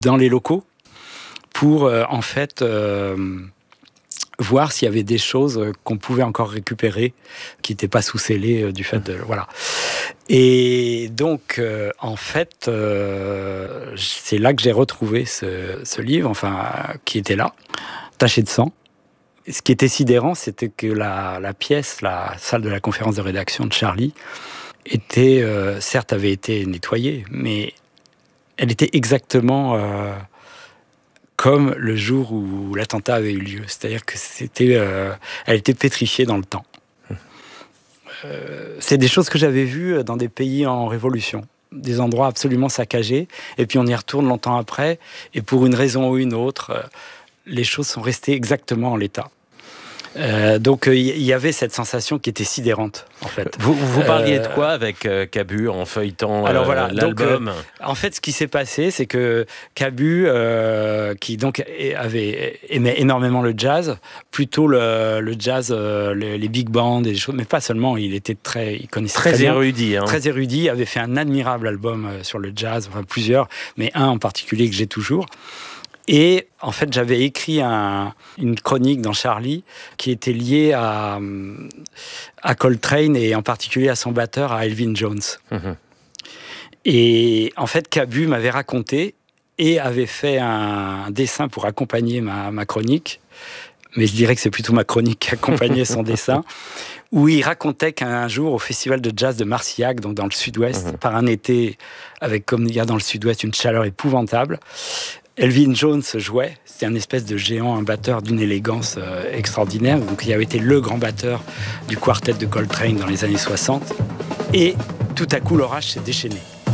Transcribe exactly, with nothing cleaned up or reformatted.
dans les locaux pour euh, en fait euh, voir s'il y avait des choses qu'on pouvait encore récupérer, qui n'étaient pas sous-scellées euh, du fait de... Voilà. Et donc, euh, en fait, euh, c'est là que j'ai retrouvé ce, ce livre, enfin, qui était là, taché de sang. Et ce qui était sidérant, c'était que la, la pièce, la salle de la conférence de rédaction de Charlie, était, euh, certes, avait été nettoyée, mais elle était exactement... Euh, comme le jour où l'attentat avait eu lieu. C'est-à-dire que c'était, euh, elle était pétrifiée dans le temps. Euh, c'est des choses que j'avais vues dans des pays en révolution, des endroits absolument saccagés, et puis on y retourne longtemps après, et pour une raison ou une autre, euh, les choses sont restées exactement en l'état. Euh, donc il euh, y, y avait cette sensation qui était sidérante en fait. Vous, vous parliez euh, de quoi avec euh, Cabu en feuilletant alors, euh, voilà, l'album donc, euh, En fait, ce qui s'est passé, c'est que Cabu, euh, qui donc avait aimait énormément le jazz, plutôt le, le jazz, euh, les, les big bands et des choses, mais pas seulement. Il était très, il connaissait très, très érudit, bien, hein. très érudit. Avait fait un admirable album sur le jazz, enfin plusieurs, mais un en particulier que j'ai toujours. Et en fait, j'avais écrit un, une chronique dans Charlie qui était liée à, à Coltrane et en particulier à son batteur, à Elvin Jones. Mmh. Et en fait, Cabu m'avait raconté et avait fait un, un dessin pour accompagner ma, ma chronique. Mais je dirais que c'est plutôt ma chronique qui accompagnait son dessin, où il racontait qu'un jour, au festival de jazz de Marcillac, donc dans le sud-ouest, mmh. par un été, avec comme il y a dans le sud-ouest une chaleur épouvantable, Elvin Jones jouait, c'était un espèce de géant, un batteur d'une élégance euh, extraordinaire, donc il avait été le grand batteur du quartet de Coltrane dans les années soixante, et tout à coup l'orage s'est déchaîné.